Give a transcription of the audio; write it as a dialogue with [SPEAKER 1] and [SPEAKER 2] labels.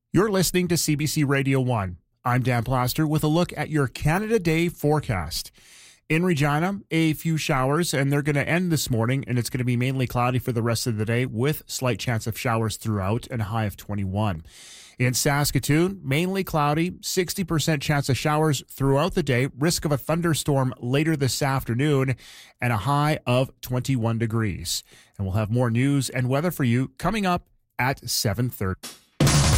[SPEAKER 1] You're listening to CBC Radio 1. I'm Dan Plaster with a look at your Canada Day forecast. In Regina, a few showers, and they're going to end this morning, and it's going to be mainly cloudy for the rest of the day with slight chance of showers throughout and a high of 21. In Saskatoon, mainly cloudy, 60% chance of showers throughout the day, risk of a thunderstorm later this afternoon, and a high of 21 degrees. And we'll have more news and weather for you coming up at 7:30.